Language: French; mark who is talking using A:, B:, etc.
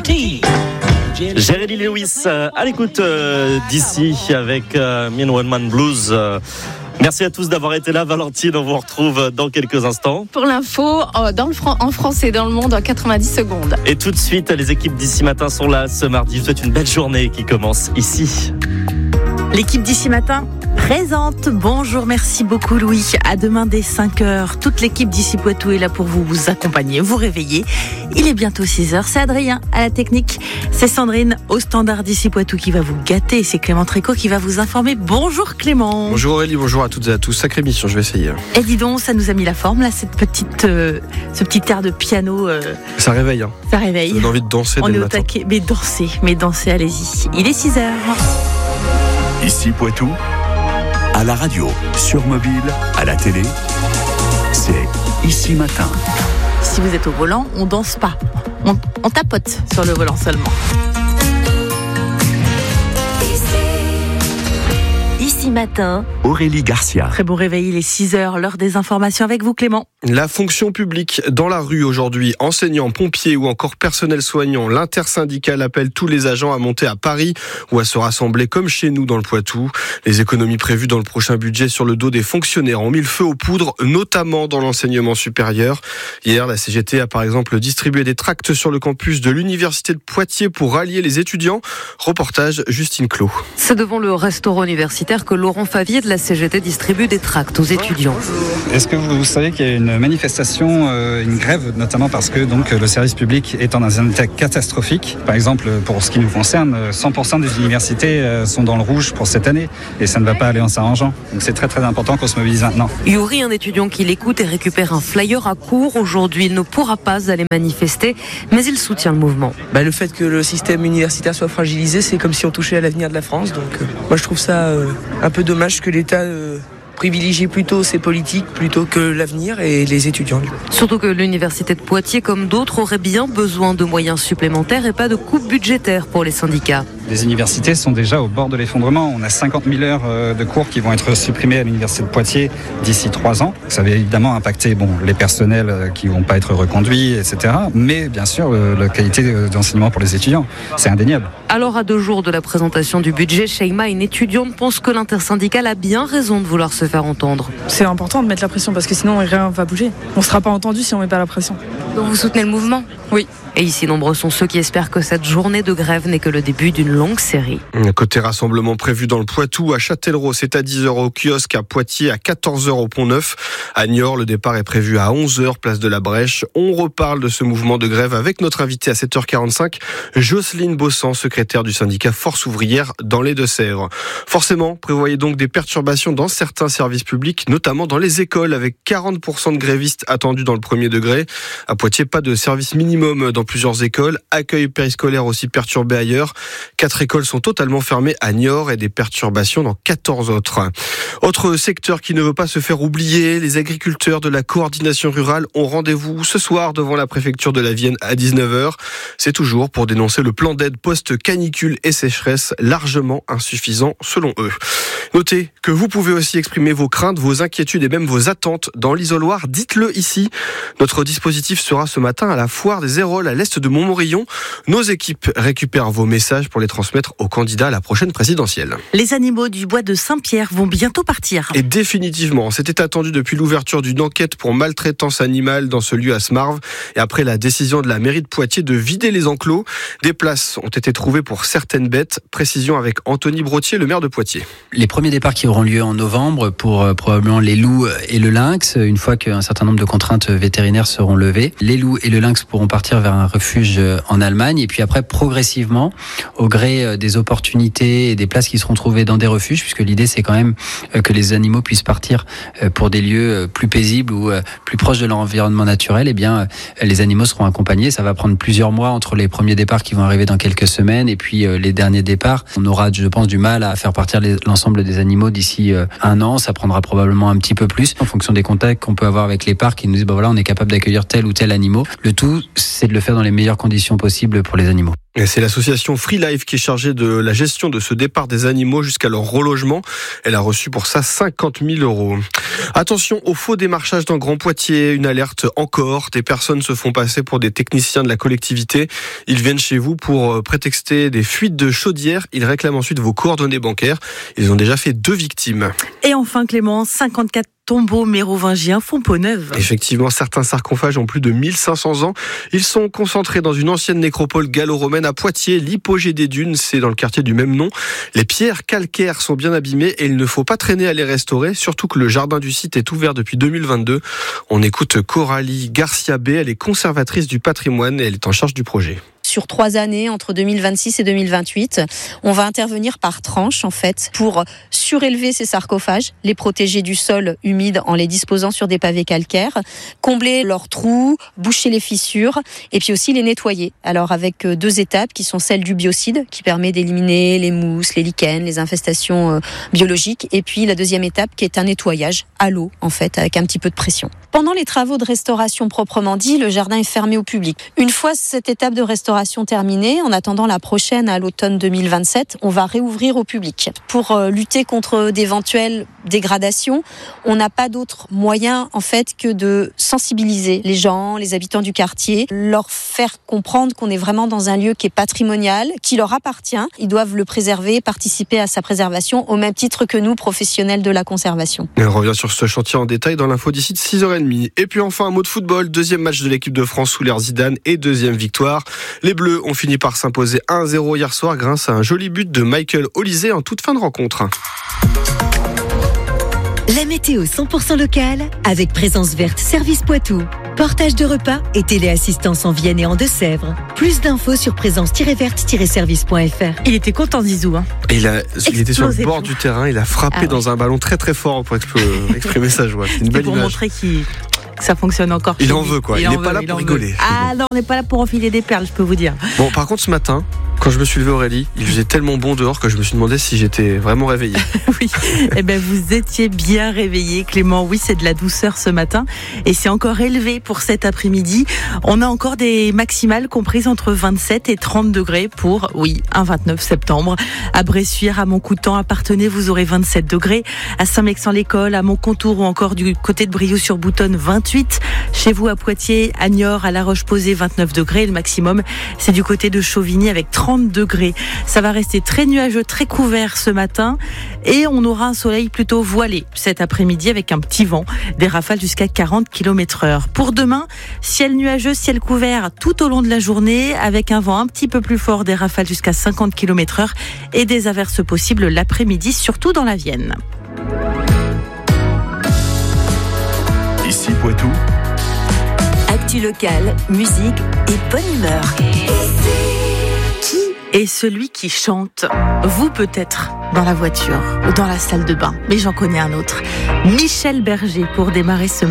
A: Jerry Lee Lewis à l'écoute d'ici avec Mean One Man Blues. Merci à tous d'avoir été là. Valentine, on vous retrouve dans quelques instants.
B: Pour l'info, en France et dans le monde en 90 secondes.
A: Et tout de suite, les équipes d'ici matin sont là ce mardi. Je vous souhaite une belle journée qui commence ici.
C: L'équipe d'ici matin présente. Bonjour, merci beaucoup Louis. À demain dès 5h. Toute l'équipe d'ici Poitou est là pour vous accompagner, vous réveiller. Il est bientôt 6h. C'est Adrien à la technique. C'est Sandrine au standard d'ici Poitou qui va vous gâter. C'est Clément Tricot qui va vous informer. Bonjour Clément.
D: Bonjour Aurélie, bonjour à toutes et à tous. Sacrée mission, je vais essayer.
C: Et dis donc, ça nous a mis la forme là, ce petit air de piano.
D: Ça réveille.
C: Ça réveille.
D: On a envie de danser dès le matin.
C: Taquet. Mais dansez, allez-y. Il est 6h.
E: Ici Poitou, à la radio, sur mobile, à la télé, c'est Ici Matin.
C: Si vous êtes au volant, on danse pas. On tapote sur le volant seulement. Ici Matin,
E: Aurélie Garcia.
C: Très bon réveil, il est 6h, l'heure des informations avec vous Clément.
D: La fonction publique dans la rue aujourd'hui, enseignants, pompiers ou encore personnel soignant, l'intersyndical appelle tous les agents à monter à Paris ou à se rassembler comme chez nous dans le Poitou. Les économies prévues dans le prochain budget sur le dos des fonctionnaires ont mis le feu aux poudres, notamment dans l'enseignement supérieur. Hier, la CGT a par exemple distribué des tracts sur le campus de l'université de Poitiers pour rallier les étudiants. Reportage Justine Clos.
F: C'est devant le restaurant universitaire que Laurent Favier de la CGT distribue des tracts aux étudiants.
G: Est-ce que vous savez qu'il y a une manifestation, une grève, notamment parce que donc, le service public est dans un état catastrophique. Par exemple, pour ce qui nous concerne, 100% des universités sont dans le rouge pour cette année et ça ne va pas aller en s'arrangeant. Donc c'est très très important qu'on se mobilise maintenant.
F: Yuri, un étudiant qui l'écoute et récupère un flyer à court. Aujourd'hui, il ne pourra pas aller manifester, mais il soutient le mouvement.
H: Le fait que le système universitaire soit fragilisé, c'est comme si on touchait à l'avenir de la France. Donc moi je trouve ça un peu dommage que l'État privilégie plutôt ses politiques plutôt que l'avenir et les étudiants.
F: Surtout que l'université de Poitiers, comme d'autres, aurait bien besoin de moyens supplémentaires et pas de coupes budgétaires pour les syndicats.
G: Les universités sont déjà au bord de l'effondrement. On a 50 000 heures de cours qui vont être supprimées à l'université de Poitiers d'ici 3 ans. Ça va évidemment impacter les personnels qui ne vont pas être reconduits, etc. Mais bien sûr, la qualité d'enseignement pour les étudiants, c'est indéniable.
F: Alors à 2 jours de la présentation du budget, Sheima, une étudiante, pense que l'intersyndicale a bien raison de vouloir se faire entendre.
I: C'est important de mettre la pression parce que sinon rien ne va bouger. On ne sera pas entendu si on ne met pas la pression.
F: Donc vous soutenez le mouvement ?
I: Oui.
F: Et ici, nombreux sont ceux qui espèrent que cette journée de grève n'est que le début d'une longue série.
D: Côté rassemblement prévu dans le Poitou, à Châtellerault, c'est à 10h au kiosque, à Poitiers, à 14h au Pont-Neuf. À Niort, le départ est prévu à 11h, place de la Brèche. On reparle de ce mouvement de grève avec notre invitée à 7h45, Jocelyne Bossan, secrétaire du syndicat Force Ouvrière dans les Deux-Sèvres. Forcément, prévoyez donc des perturbations dans certains services publics, notamment dans les écoles, avec 40% de grévistes attendus dans le premier degré. À Poitiers, pas de service minimum dans plusieurs écoles. Accueil périscolaire aussi perturbé ailleurs. 4 écoles sont totalement fermées à Niort et des perturbations dans 14 autres. Autre secteur qui ne veut pas se faire oublier, les agriculteurs de la coordination rurale ont rendez-vous ce soir devant la préfecture de la Vienne à 19h. C'est toujours pour dénoncer le plan d'aide post-canicule et sécheresse largement insuffisant selon eux. Notez que vous pouvez aussi exprimer vos craintes, vos inquiétudes et même vos attentes dans l'isoloir. Dites-le ici. Notre dispositif sera ce matin à la foire des Héroles à l'est de Montmorillon. Nos équipes récupèrent vos messages pour les transmettre aux candidats à la prochaine présidentielle.
C: Les animaux du bois de Saint-Pierre vont bientôt partir.
D: Et définitivement, c'était attendu depuis l'ouverture d'une enquête pour maltraitance animale dans ce lieu à Smarve. Et après la décision de la mairie de Poitiers de vider les enclos, des places ont été trouvées pour certaines bêtes. Précision avec Anthony Brottier, le maire de Poitiers.
J: Les premiers départs qui auront lieu en novembre pour probablement les loups et le lynx, une fois qu'un certain nombre de contraintes vétérinaires seront levées. Les loups et le lynx pourront partir vers un refuge en Allemagne et puis après progressivement, au gré des opportunités et des places qui seront trouvées dans des refuges, puisque l'idée c'est quand même que les animaux puissent partir pour des lieux plus paisibles ou plus proches de leur environnement naturel, et bien les animaux seront accompagnés. Ça va prendre plusieurs mois entre les premiers départs qui vont arriver dans quelques semaines et puis les derniers départs. On aura, je pense, du mal à faire partir l'ensemble des animaux d'ici 1 an. Ça prendra probablement un petit peu plus en fonction des contacts qu'on peut avoir avec les parcs qui nous disent voilà, on est capable d'accueillir tel ou tel animal. Le tout, c'est de le faire dans les meilleures conditions possibles pour les animaux.
D: Et c'est l'association Free Life qui est chargée de la gestion de ce départ des animaux jusqu'à leur relogement. Elle a reçu pour ça 50 000 €. Attention au faux démarchage dans Grand Poitiers. Une alerte encore. Des personnes se font passer pour des techniciens de la collectivité. Ils viennent chez vous pour prétexter des fuites de chaudière. Ils réclament ensuite vos coordonnées bancaires. Ils ont déjà fait 2 victimes.
C: Et enfin Clément, 54 tombeaux mérovingiens font peau neuve.
D: Effectivement, certains sarcophages ont plus de 1500 ans. Ils sont concentrés dans une ancienne nécropole gallo-romaine à Poitiers, l'Hypogée des Dunes, c'est dans le quartier du même nom. Les pierres calcaires sont bien abîmées et il ne faut pas traîner à les restaurer, surtout que le jardin du site est ouvert depuis 2022. On écoute Coralie Garcia-B, elle est conservatrice du patrimoine et elle est en charge du projet.
K: Sur 3 années, entre 2026 et 2028, on va intervenir par tranche en fait pour surélever ces sarcophages, les protéger du sol humide en les disposant sur des pavés calcaires, combler leurs trous, boucher les fissures et puis aussi les nettoyer. Alors avec 2 étapes qui sont celles du biocide qui permet d'éliminer les mousses, les lichens, les infestations biologiques et puis la deuxième étape qui est un nettoyage à l'eau en fait avec un petit peu de pression. Pendant les travaux de restauration proprement dit, le jardin est fermé au public. Une fois cette étape de restauration terminée, en attendant la prochaine à l'automne 2027, on va réouvrir au public. Pour lutter contre d'éventuelles dégradations, on n'a pas d'autre moyen en fait que de sensibiliser les gens, les habitants du quartier, leur faire comprendre qu'on est vraiment dans un lieu qui est patrimonial, qui leur appartient. Ils doivent le préserver, participer à sa préservation au même titre que nous, professionnels de la conservation.
D: Et on revient sur ce chantier en détail dans l'info d'ici de 6h30. Et puis enfin un mot de football, 2e match de l'équipe de France sous l'ère Zidane et 2e victoire. Les Bleus ont fini par s'imposer 1-0 hier soir grâce à un joli but de Michael Olysée en toute fin de rencontre.
L: La météo 100% locale avec Présence Verte Service Poitou. Portage de repas et téléassistance en Vienne et en Deux-Sèvres. Plus d'infos sur présence-verte-service.fr.
C: Il était content Zizou.
D: Il était sur le bord du terrain, il a frappé dans un ballon très très fort pour exprimer sa joie. C'est une belle
C: pour
D: image.
C: Montrer que ça fonctionne encore.
D: Il en veut quoi, il n'est pas là pour rigoler.
C: Ah non, on n'est pas là pour enfiler des perles, je peux vous dire.
D: Bon, par contre ce matin, quand je me suis levé Aurélie, il faisait tellement bon dehors que je me suis demandé si j'étais vraiment réveillé.
C: Oui, vous étiez bien réveillé Clément. Oui, c'est de la douceur ce matin et c'est encore élevé pour cet après-midi. On a encore des maximales comprises entre 27 et 30 degrés pour, un 29 septembre. À Bressuire, à Montcoutan, à Parthenay, vous aurez 27 degrés. À Saint-Mexan-l'École, à Montcontour ou encore du côté de Brioude-sur-Boutonne, 28. Chez vous à Poitiers, à Niort, à La Roche-Posay, 29 degrés. Le maximum, c'est du côté de Chauvigny avec 30 degrés. Ça va rester très nuageux, très couvert ce matin et on aura un soleil plutôt voilé cet après-midi avec un petit vent, des rafales jusqu'à 40 km/h. Pour demain, ciel nuageux, ciel couvert tout au long de la journée avec un vent un petit peu plus fort, des rafales jusqu'à 50 km/h et des averses possibles l'après-midi, surtout dans la Vienne.
E: Ici Poitou.
L: Actu locale, musique et bonne humeur.
C: Et celui qui chante, vous peut-être dans la voiture ou dans la salle de bain, mais j'en connais un autre. Michel Berger pour démarrer ce